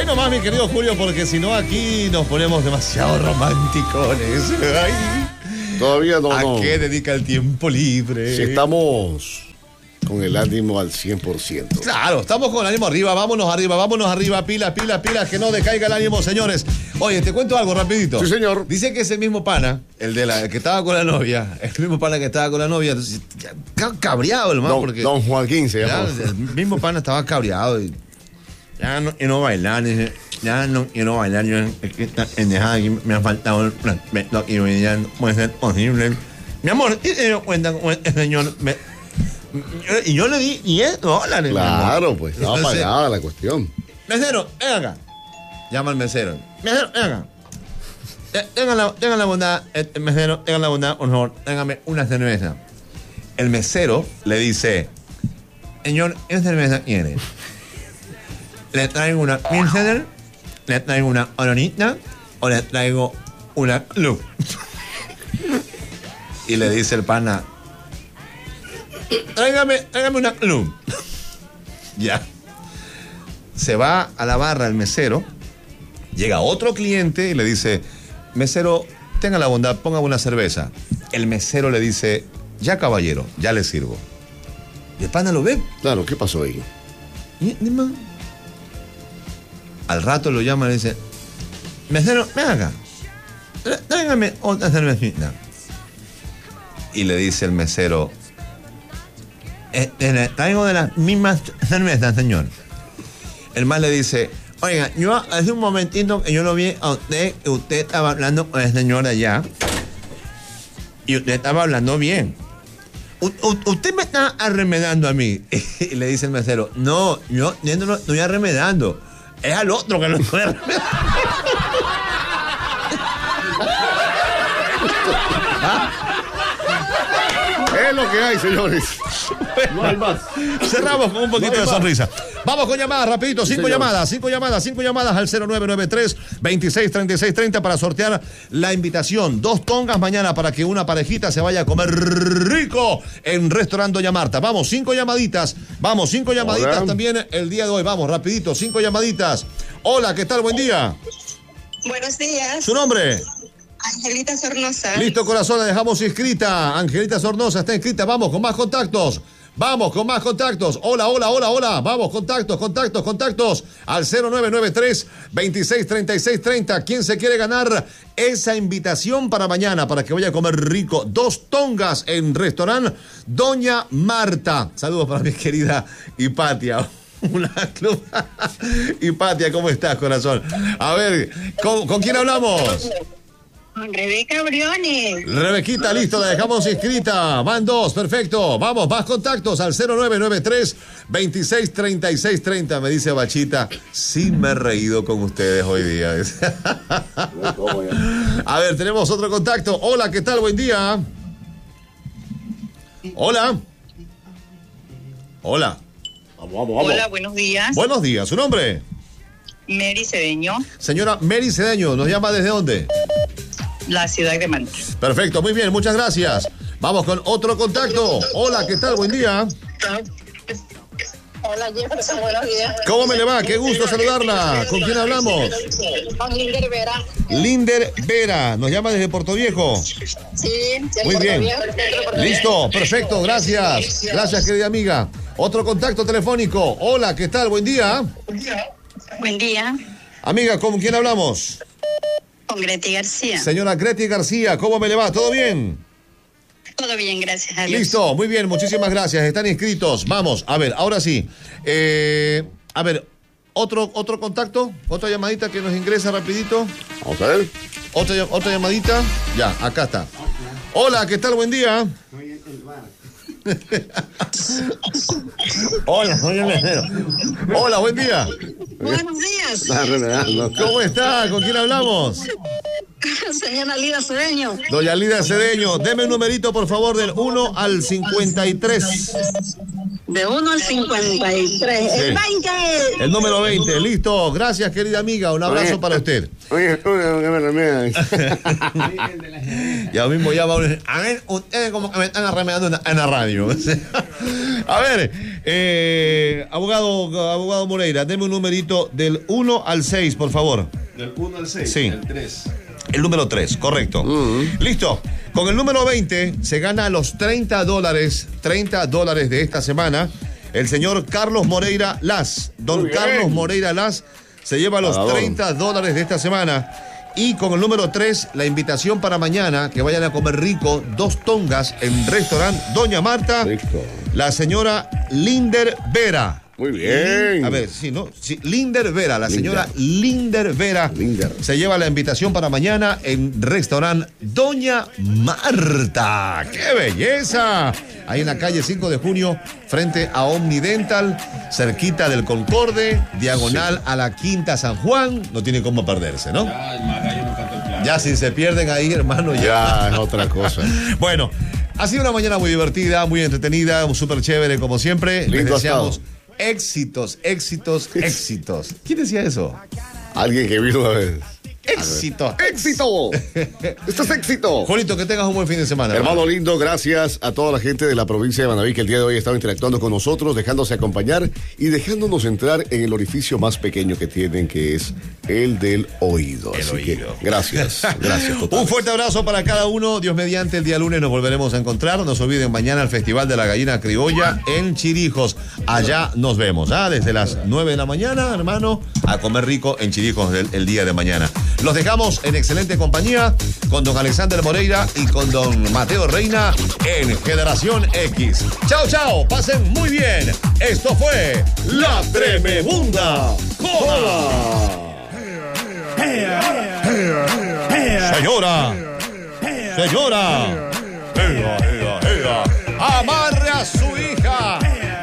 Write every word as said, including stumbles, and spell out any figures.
nomás, mi querido Julio, porque si no aquí nos ponemos demasiado romanticones. Ay. Todavía no. ¿A no. qué dedica el tiempo libre? Si estamos con el ánimo al cien por ciento. Claro, estamos con el ánimo arriba, vámonos arriba, vámonos arriba, pilas, pilas, pilas, que no decaiga el ánimo, señores. Oye, te cuento algo rapidito. Sí, señor. Dice que ese mismo pana, el de la el que estaba con la novia, el mismo pana que estaba con la novia, entonces, ya, ca- cabreado el man, Don, porque don Joaquín se ya, llama. el mismo pana estaba cabreado y ya no, y no bailar, dice, ya no quiero bailar, yo es que esta pendejada aquí me ha faltado el respeto y hoy día no puede ser posible. Mi amor, ¿y se dio cuenta cómo el señor me... Y yo le di diez dólares. Claro, pues estaba Entonces, pagada la cuestión. mesero, ven acá. Llama al mesero. Mesero, ven acá. Eh, Tengan la, tengan la bondad, eh, mesero, tengan la bondad, por favor, téngame una cerveza. El mesero le dice, señor, ¿qué cerveza quiere? ¿Le traigo una Pilsener? ¿Le traigo una Oronita? ¿O le traigo una Club? Y le dice el pana, tráigame, tráigame una Club. Ya. Se va a la barra el mesero, llega otro cliente y le dice, mesero, tenga la bondad, ponga una cerveza. El mesero le dice, ya caballero, ya le sirvo. Y el pana lo ve. Claro, ¿qué pasó ahí? Y, y man, al rato lo llama y le dice, mesero, ven acá, trá- tráigame otra cervecita. Y le dice el mesero, eh, eh, le traigo de las mismas cervezas, señor. El man le dice, oiga, yo hace un momentito que yo lo vi a usted, que usted estaba hablando con el señor allá, y usted estaba hablando bien. U- u- usted me está arremedando a mí. Y le dice el mesero, no, yo, yo no lo estoy arremedando, es al otro que lo estoy arremedando. Es lo que hay, señores. No hay más. Cerramos con un poquito No hay de más. sonrisa. Vamos con llamadas, rapidito. Cinco señor. llamadas, cinco llamadas, cinco llamadas al cero nueve nueve tres, veintiséis treinta y seis treinta para sortear la invitación. Dos tongas mañana para que una parejita se vaya a comer rico en Restaurante Doña Marta. Vamos, cinco llamaditas. Vamos, cinco llamaditas Hola. también el día de hoy. Vamos, rapidito, cinco llamaditas. Hola, ¿qué tal? Buen día. Buenos días, ¿Su nombre? Angelita Sornosa. Listo, corazón, la dejamos inscrita. Angelita Sornosa está inscrita. Vamos con más contactos. Vamos con más contactos. Hola, hola, hola, hola. Vamos, contactos, contactos, contactos. Al cero nueve nueve tres, veintiséis treinta y seis treinta. ¿Quién se quiere ganar esa invitación para mañana para que vaya a comer rico? Dos tongas en restaurante Doña Marta. Saludos para mi querida Hipatia. Una club. Hipatia, ¿cómo estás, corazón? A ver, ¿con, ¿con quién hablamos? Rebeca Briones. Rebequita, listo, la dejamos inscrita. Van dos, perfecto. Vamos, más contactos al cero nueve nueve tres, veintiséis treinta y seis treinta. Me dice Bachita, sí me he reído con ustedes hoy día. A ver, tenemos otro contacto. Hola, ¿qué tal? Buen día. Hola. Hola. Vamos, vamos, vamos. Hola, buenos días. Buenos días. ¿Su nombre? Mary Cedeño, Señora Mary Cedeño, ¿nos llama desde dónde? la ciudad de Manta. Perfecto, muy bien, muchas gracias. Vamos con otro contacto. Hola, ¿qué tal? Buen día. Hola Jefferson, buenos días. ¿Cómo me le va? Qué gusto saludarla. ¿Con quién hablamos? Con Linder Vera. Linder Vera, nos llama desde Puerto Viejo. Sí, Muy bien. Listo, perfecto, gracias. Gracias, querida amiga. Otro contacto telefónico. Hola, ¿qué tal? Buen día. Buen día. Amiga, ¿con quién hablamos? Con Greti García. Señora Greti García, ¿cómo me le va? ¿Todo bien? Todo bien, gracias a Dios. Listo, muy bien, muchísimas gracias. Están inscritos. Vamos, a ver, ahora sí. Eh, a ver, otro, otro contacto, otra llamadita que nos ingresa rapidito. Vamos a ver. Otra, llam- otra llamadita. Ya, acá está. Hola, ¿qué tal? Buen día. Hola, soy el mesero. Hola, buen día. Buenos días, Está remedando. ¿Cómo está? ¿Con quién hablamos? señora Lida Cedeño. Doña Lida Cedeño, deme un numerito, por favor, del uno al cincuenta y tres. De uno al cincuenta y tres. Sí. El veinte. El número veinte, listo. Gracias, querida amiga. Un abrazo Oye, para usted. Oye, oye, Ya mismo llama uno. A ver, ustedes como que me están arremedando en la, en la radio. A ver, eh, abogado, abogado Moreira, deme un numerito del uno al seis, por favor. Del uno al seis. Sí. El tres. El número tres, correcto. Uh-huh. Listo. Con el número veinte se gana los treinta dólares, treinta dólares de esta semana. El señor Carlos Moreira Las. Don Carlos Moreira Las se lleva los Parador. treinta dólares de esta semana. Y con el número tres, la invitación para mañana, que vayan a comer rico, dos tongas en restaurante Doña Marta. Rico. La señora Linder Vera. Muy bien. A ver, sí, ¿no? Sí, Linder Vera, la señora Linder Vera Linder. se lleva la invitación para mañana en restaurante Doña Marta. ¡Qué belleza! Ahí en la calle cinco de junio, frente a Omnidental, cerquita del Concorde, diagonal sí. a la Quinta San Juan. No tiene cómo perderse, ¿no? Ya, el magayo no canta el plan. Ya si se pierden ahí, hermano, ya, Ya es otra cosa. Bueno, ha sido una mañana muy divertida, muy entretenida, súper chévere como siempre. Les Lindo deseamos estado. éxitos, éxitos, éxitos. ¿Quién decía eso? Alguien que vino una vez. Éxito. ¡Éxito! ¡Esto es éxito! Juanito, que tengas un buen fin de semana. Hermano lindo, gracias a toda la gente de la provincia de Manaví que el día de hoy ha estado interactuando con nosotros, dejándose acompañar y dejándonos entrar en el orificio más pequeño que tienen, que es el del oído. El Así oído. que gracias, gracias. Totales. Un fuerte abrazo para cada uno. Dios mediante, el día lunes nos volveremos a encontrar. No se olviden, mañana el Festival de la Gallina Criolla en Chirijos. Allá nos vemos, ¿ah? Desde las nueve de la mañana, hermano, a comer rico en Chirijos el, el día de mañana. Los dejamos en excelente compañía con don Alexander Moreira y con don Mateo Reina en Generación X. Chao, chao, pasen muy bien. Esto fue La Tremebunda. ¡Joda! Señora, señora, ea, ea, ea. Amarre a su hija.